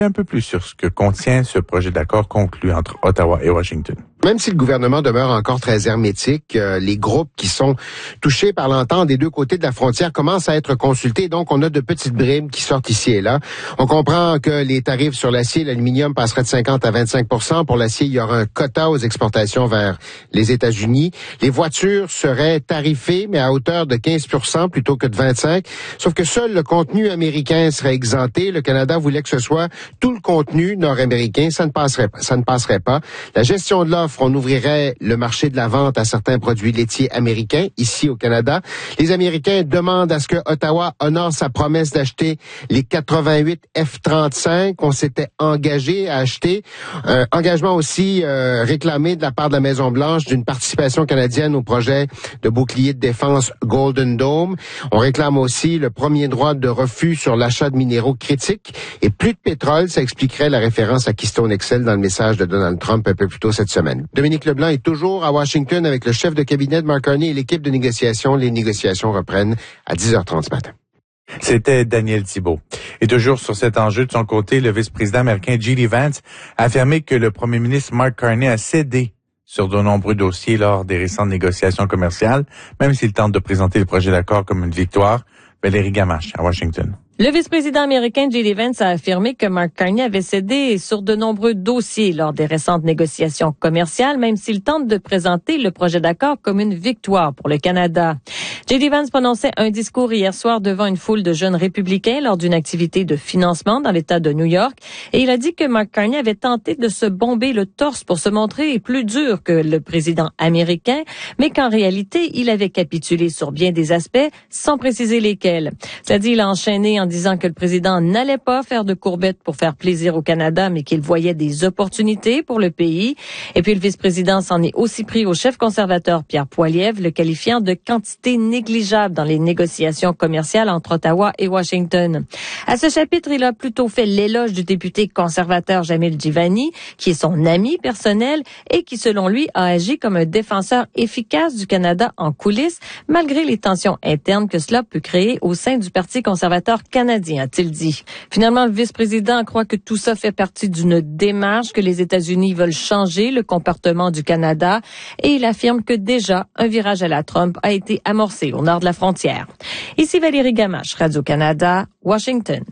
un peu plus sur ce que contient ce projet d'accord conclu entre Ottawa et Washington. Même si le gouvernement demeure encore très hermétique, les groupes qui sont touchés par l'entente des deux côtés de la frontière commencent à être consultés. Donc, on a de petites bribes qui sortent ici et là. On comprend que les tarifs sur l'acier et l'aluminium passeraient de 50 à 25 %. Pour l'acier, il y aura un quota aux exportations vers les États-Unis. Les voitures seraient tarifées, mais à hauteur de 15 % plutôt que de 25 %. Sauf que seul le contenu américain serait exempté. Le Canada voulait que ce soit tout le contenu nord-américain. Ça ne passerait pas. La gestion de l'offre, on ouvrirait le marché de la vente à certains produits laitiers américains, ici au Canada. Les Américains demandent à ce que Ottawa honore sa promesse d'acheter les 88 F-35 qu'on s'était engagé à acheter. Engagement aussi réclamé de la part de la Maison-Blanche d'une participation canadienne au projet de bouclier de défense Golden Dome. On réclame aussi le premier droit de refus sur l'achat de minéraux critiques et plus de pétrole. Ça expliquerait la référence à Keystone XL dans le message de Donald Trump un peu plus tôt cette semaine. Dominique Leblanc est toujours à Washington avec le chef de cabinet de Mark Carney et l'équipe de négociation. Les négociations reprennent à 10h30 ce matin. C'était Daniel Thibault. Et toujours sur cet enjeu, de son côté, le vice-président américain J.D. Vance a affirmé que le premier ministre Mark Carney a cédé sur de nombreux dossiers lors des récentes négociations commerciales, même s'il tente de présenter le projet d'accord comme une victoire. Valérie Gamache, à Washington. Le vice-président américain J.D. Vance a affirmé que Mark Carney avait cédé sur de nombreux dossiers lors des récentes négociations commerciales, même s'il tente de présenter le projet d'accord comme une victoire pour le Canada. J.D. Vance prononçait un discours hier soir devant une foule de jeunes républicains lors d'une activité de financement dans l'État de New York, et il a dit que Mark Carney avait tenté de se bomber le torse pour se montrer plus dur que le président américain, mais qu'en réalité, il avait capitulé sur bien des aspects, sans préciser lesquels. Cela dit, il a enchaîné en disant que le président n'allait pas faire de courbettes pour faire plaisir au Canada, mais qu'il voyait des opportunités pour le pays. Et puis le vice-président s'en est aussi pris au chef conservateur Pierre Poilievre, le qualifiant de quantité négligeable dans les négociations commerciales entre Ottawa et Washington. À ce chapitre, il a plutôt fait l'éloge du député conservateur Jamil Djivani, qui est son ami personnel et qui, selon lui, a agi comme un défenseur efficace du Canada en coulisses, malgré les tensions internes que cela peut créer au sein du Parti conservateur canadien, a-t-il dit. Finalement, le vice-président croit que tout ça fait partie d'une démarche, que les États-Unis veulent changer le comportement du Canada, et il affirme que déjà un virage à la Trump a été amorcé au nord de la frontière. Ici Valérie Gamache, Radio-Canada, Washington.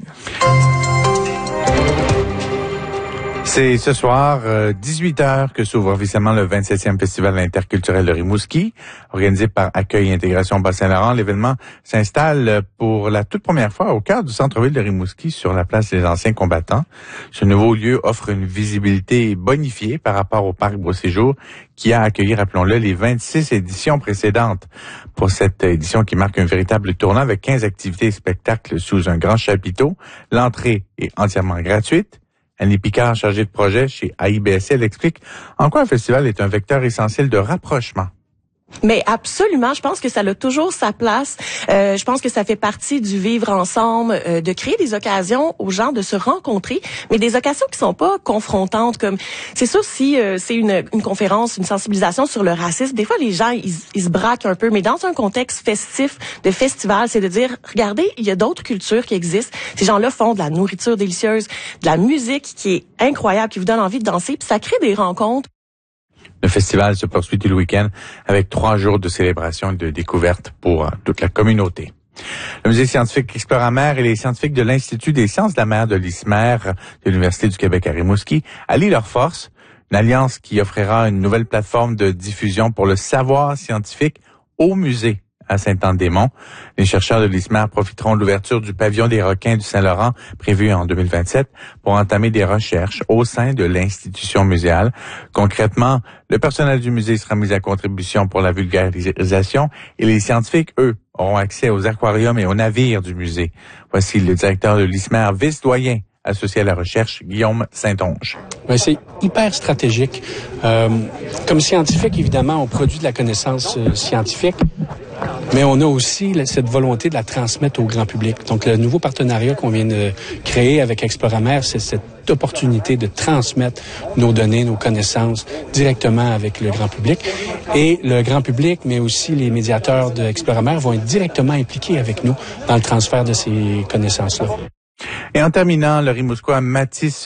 C'est ce soir, 18h, que s'ouvre officiellement le 27e Festival interculturel de Rimouski, organisé par Accueil et Intégration Bas-Saint-Laurent. L'événement s'installe pour la toute première fois au cœur du centre-ville de Rimouski, sur la place des anciens combattants. Ce nouveau lieu offre une visibilité bonifiée par rapport au parc Beau-Séjour, qui a accueilli, rappelons-le, les 26 éditions précédentes. Pour cette édition qui marque un véritable tournant avec 15 activités et spectacles sous un grand chapiteau, l'entrée est entièrement gratuite. Annie Picard, chargée de projet chez AIBSL, explique en quoi un festival est un vecteur essentiel de rapprochement. Mais absolument, je pense que ça a toujours sa place. Je pense que ça fait partie du vivre ensemble, de créer des occasions aux gens de se rencontrer, mais des occasions qui sont pas confrontantes. Comme c'est sûr, si c'est une conférence, une sensibilisation sur le racisme, des fois les gens ils se braquent un peu, mais dans un contexte festif, de festival, c'est de dire, regardez, il y a d'autres cultures qui existent. Ces gens-là font de la nourriture délicieuse, de la musique qui est incroyable, qui vous donne envie de danser, puis ça crée des rencontres. Le festival se poursuit tout le week-end avec 3 jours de célébration et de découverte pour toute la communauté. Le musée scientifique Exploramer et les scientifiques de l'Institut des sciences de la mer de l'ISMER de l'Université du Québec à Rimouski allient leurs forces, une alliance qui offrira une nouvelle plateforme de diffusion pour le savoir scientifique au musée à Saint-Anne-des-Monts. Les chercheurs de l'ISMER profiteront de l'ouverture du pavillon des requins du Saint-Laurent prévu en 2027 pour entamer des recherches au sein de l'institution muséale. Concrètement, le personnel du musée sera mis à contribution pour la vulgarisation et les scientifiques, eux, auront accès aux aquariums et aux navires du musée. Voici le directeur de l'ISMER, vice-doyen associé à la recherche, Guillaume Saint-Onge. Ben, c'est hyper stratégique. Comme scientifique, évidemment, on produit de la connaissance scientifique, mais on a aussi cette volonté de la transmettre au grand public. Donc, le nouveau partenariat qu'on vient de créer avec Exploramer, c'est cette opportunité de transmettre nos données, nos connaissances directement avec le grand public. Et le grand public, mais aussi les médiateurs de Exploramer vont être directement impliqués avec nous dans le transfert de ces connaissances-là. Et en terminant, le Rimouskois Mathis